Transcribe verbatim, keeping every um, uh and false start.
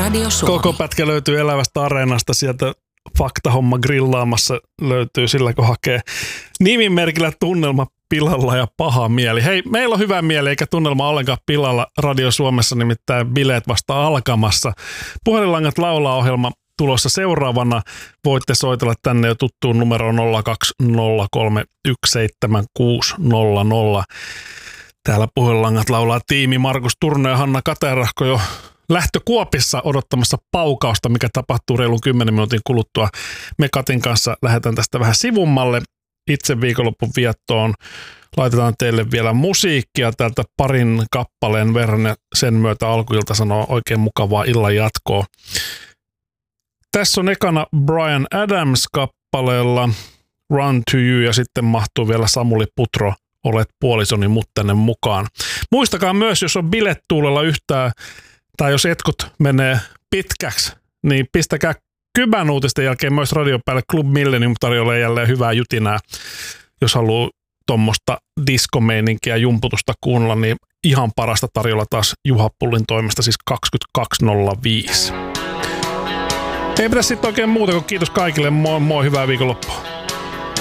Radio Suomi. Koko pätkä löytyy Elävästä Areenasta, sieltä Faktahomma grillaamassa löytyy sillä, kun hakee nimimerkillä Tunnelma pilalla ja paha mieli. Hei, meillä on hyvä mieli eikä tunnelma ollenkaan pilalla Radio Suomessa, nimittäin bileet vasta alkamassa. Puhelinlangat laulaa -ohjelma tulossa seuraavana. Voitte soitella tänne jo tuttuun numeroon nolla kaksi nolla kolme yksi seitsemän kuusi nolla nolla. Täällä puhelinlangat laulaa tiimi Markus Turne ja Hanna Katerahko jo lähtökuopissa odottamassa paukausta, mikä tapahtuu reilun kymmenen minuutin kuluttua. Me Katin kanssa lähdetään tästä vähän sivummalle itse viikonloppun viettoon. Laitetaan teille vielä musiikkia täältä parin kappaleen verran ja sen myötä alkuilta sanoo oikein mukavaa illan jatkoa. Tässä on ekana Bryan Adams kappaleella Run to You ja sitten mahtuu vielä Samuli Putro, Olet puolisoni mut tänne mukaan. Muistakaa myös, jos on bilettuulella yhtään tai jos etkut menee pitkäksi, niin pistäkää Kybän uutisten jälkeen myös radio päälle Club Millennium tarjolla jälleen hyvää jutinää. Jos haluaa tuommoista diskomeininkiä ja jumputusta kuunnella, niin ihan parasta tarjolla taas Juha Pullin toimesta, siis kaksikymmentäkaksi nolla viisi. Ei pitäisi sitten oikein muuta kuin kiitos kaikille. Moi moi, hyvää viikonloppua.